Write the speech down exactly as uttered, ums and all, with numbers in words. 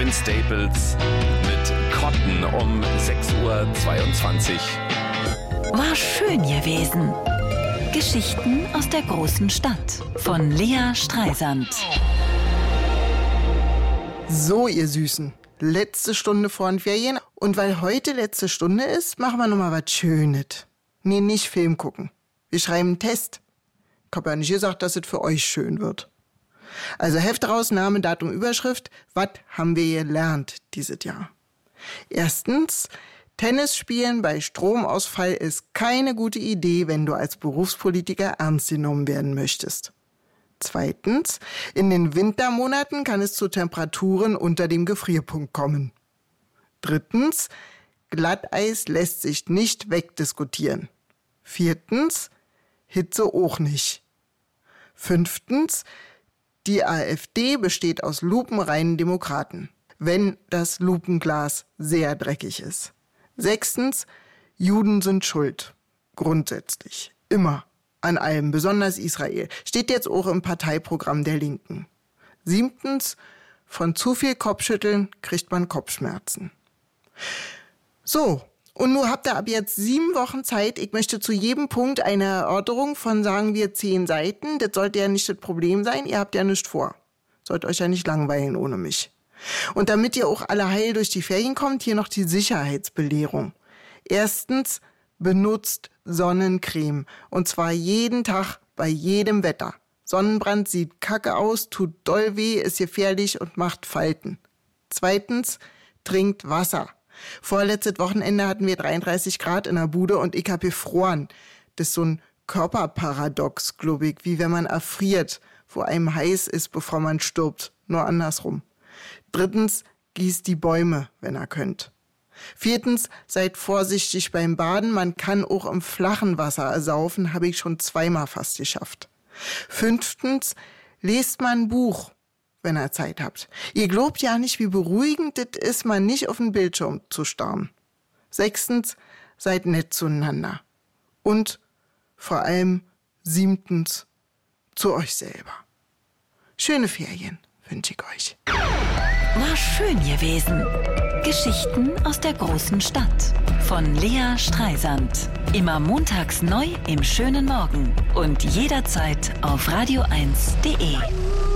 Vince Staples mit Cotton um sechs Uhr zweiundzwanzig. War schön gewesen. Geschichten aus der großen Stadt von Lea Streisand. So, ihr Süßen, letzte Stunde vor den Ferien. Und weil heute letzte Stunde ist, machen wir nochmal was Schönes. Nee, nicht Film gucken. Wir schreiben einen Test. Ich habe ja nicht gesagt, dass es für euch schön wird. Also Heft raus, Name, Datum, Überschrift. Was haben wir gelernt dieses Jahr? Erstens, Tennis spielen bei Stromausfall ist keine gute Idee, wenn du als Berufspolitiker ernst genommen werden möchtest. Zweitens, in den Wintermonaten kann es zu Temperaturen unter dem Gefrierpunkt kommen. Drittens, Glatteis lässt sich nicht wegdiskutieren. Viertens, Hitze auch nicht. Fünftens, die AfD besteht aus lupenreinen Demokraten, wenn das Lupenglas sehr dreckig ist. Sechstens, Juden sind schuld. Grundsätzlich. Immer. An allem. Besonders Israel. Steht jetzt auch im Parteiprogramm der Linken. Siebtens, von zu viel Kopfschütteln kriegt man Kopfschmerzen. So. Und nun habt ihr ab jetzt sieben Wochen Zeit. Ich möchte zu jedem Punkt eine Erörterung von, sagen wir, zehn Seiten. Das sollte ja nicht das Problem sein. Ihr habt ja nichts vor. Sollt euch ja nicht langweilen ohne mich. Und damit ihr auch alle heil durch die Ferien kommt, hier noch die Sicherheitsbelehrung. Erstens, benutzt Sonnencreme. Und zwar jeden Tag bei jedem Wetter. Sonnenbrand sieht kacke aus, tut doll weh, ist gefährlich und macht Falten. Zweitens, trinkt Wasser. Vorletztes Wochenende hatten wir dreiunddreißig Grad in der Bude und ich hab gefroren. Das ist so ein Körperparadox, glaube ich, wie wenn man erfriert, wo einem heiß ist, bevor man stirbt. Nur andersrum. Drittens, gießt die Bäume, wenn ihr könnt. Viertens, seid vorsichtig beim Baden. Man kann auch im flachen Wasser ersaufen, habe ich schon zweimal fast geschafft. Fünftens, lest mal ein Buch, wenn ihr Zeit habt. Ihr glaubt ja nicht, wie beruhigend das ist, mal nicht auf den Bildschirm zu starren. Sechstens, seid nett zueinander. Und vor allem siebtens, zu euch selber. Schöne Ferien wünsche ich euch. War schön gewesen. Geschichten aus der großen Stadt von Lea Streisand. Immer montags neu im schönen Morgen und jederzeit auf radio eins punkt de.